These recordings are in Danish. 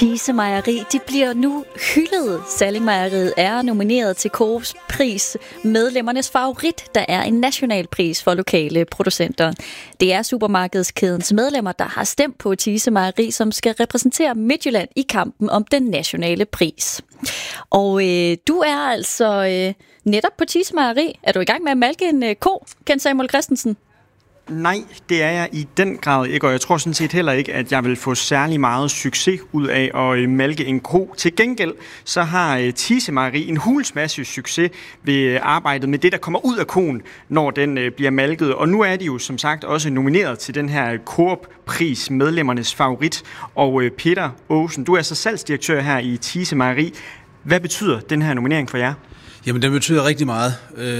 Thise Mejeri, de bliver nu hyldet. Salling-mejeriet er nomineret til Coops pris, medlemmernes favorit, der er en national pris for lokale producenter. Det er supermarkedskædens medlemmer, der har stemt på Thise Mejeri, som skal repræsentere Midtjylland i kampen om den nationale pris. Og du er altså netop på Thise Mejeri. Er du i gang med at malke en ko, Kent Samuel Christensen? Nej, det er jeg i den grad ikke, og jeg tror sådan set heller ikke, at jeg vil få særlig meget succes ud af at malke en ko. Til gengæld så har Thise Mejeri en hulens masse succes ved arbejdet med det, der kommer ud af koen, når den bliver malket. Og nu er de jo som sagt også nomineret til den her Coop-pris, medlemmernes favorit. Og Peter Aasen, du er så salgsdirektør her i Thise Mejeri. Hvad betyder den her nominering for jer? Jamen, det betyder rigtig meget.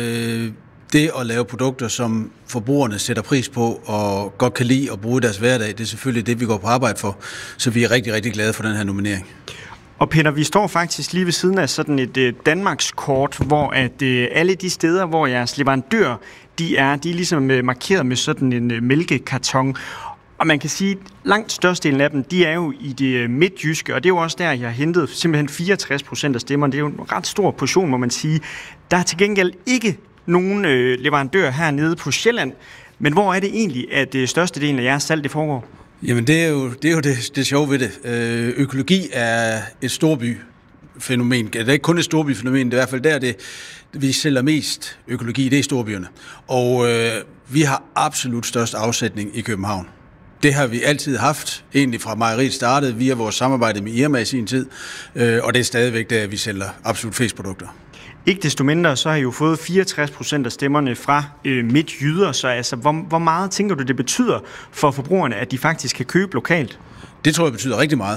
Det at lave produkter, som forbrugerne sætter pris på og godt kan lide at bruge i deres hverdag, det er selvfølgelig det, vi går på arbejde for. Så vi er rigtig, rigtig glade for den her nominering. Og Peter, vi står faktisk lige ved siden af sådan et Danmarkskort, hvor at alle de steder, hvor jeres leverandør, de er ligesom markeret med sådan en mælkekarton. Og man kan sige, at langt størstedelen af dem, de er jo i det midtjyske, og det er jo også der, jeg har hentet simpelthen 64% af stemmerne. Det er jo en ret stor portion, må man sige. Der er til gengæld ikke nogen leverandør hernede på Sjælland. Men hvor er det egentlig, at størstedelen af jeres salg det foregår? Jamen, det er jo det sjove ved det. Økologi er et storbyfænomen. Det er ikke kun et storbyfænomen, det er i hvert fald der, vi sælger mest økologi, det er storbyerne. Og vi har absolut størst afsætning i København. Det har vi altid haft, egentlig fra mejeriet startede via vores samarbejde med Irma i sin tid, og det er stadigvæk der, vi sælger absolut flest produkter. Ikke desto mindre, så har I jo fået 64% af stemmerne fra midtjyder, så altså, hvor meget tænker du, det betyder for forbrugerne, at de faktisk kan købe lokalt? Det tror jeg betyder rigtig meget.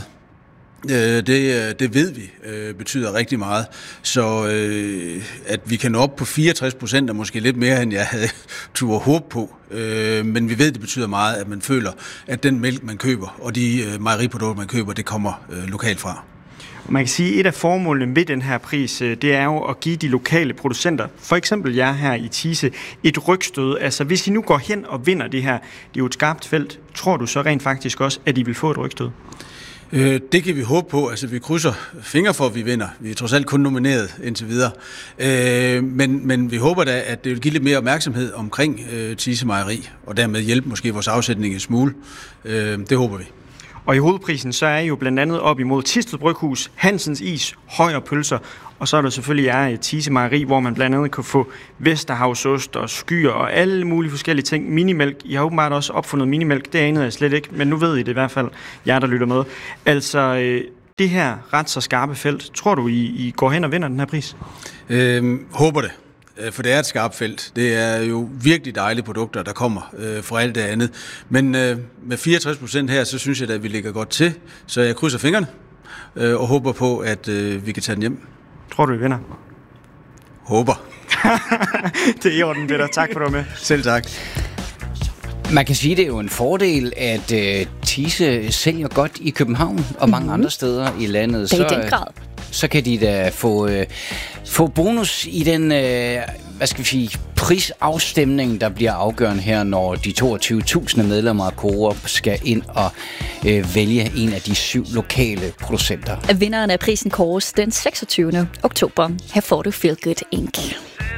Det ved vi betyder rigtig meget. Så at vi kan nå op på 64% er måske lidt mere, end jeg havde turde håbe på. Men vi ved, det betyder meget, at man føler, at den mælk, man køber, og de mejeriprodukter, man køber, det kommer lokalt fra. Man kan sige, at et af formålene med den her pris, det er jo at give de lokale producenter, for eksempel jer her i Thise, et rygstød. Altså hvis I nu går hen og vinder det her, det er jo et skarpt felt, tror du så rent faktisk også, at I vil få et rygstød? Det kan vi håbe på. Altså, vi krydser fingre for, at vi vinder. Vi er trods alt kun nomineret indtil videre. Men vi håber da, at det vil give lidt mere opmærksomhed omkring Thise Mejeri, og dermed hjælpe måske vores afsætning en smule. Det håber vi. Og i hovedprisen, så er I jo blandt andet op imod Thisted Bryghus, Hansens Is, Højer Pølser, og så er der selvfølgelig Thise Mejeri, hvor man blandt andet kan få Vesterhavsost og skyer og alle mulige forskellige ting. Minimælk. I har åbenbart også opfundet minimælk. Det anede jeg slet ikke, men nu ved I det i hvert fald, jer der lytter med. Altså, det her ret så skarpe felt, tror du, I går hen og vinder den her pris? Håber det. For det er et skarpt felt. Det er jo virkelig dejlige produkter, der kommer fra alt det andet. Men med 64% her, så synes jeg, at vi ligger godt til. Så jeg krydser fingrene og håber på, at vi kan tage den hjem. Tror du, vi vinder? Håber. Det er i orden, Peter. Tak for at du var med. Selv tak. Man kan sige, at det er jo en fordel, at Thise sælger godt i København og mange andre steder i landet. Det er i den grad. Så kan de da få bonus i den prisafstemning, der bliver afgørende her, når de 22.000 medlemmer af Coop skal ind og vælge en af de 7 lokale producenter. Vinderen af prisen kåres den 26. oktober. Her får du Feel Good Inc.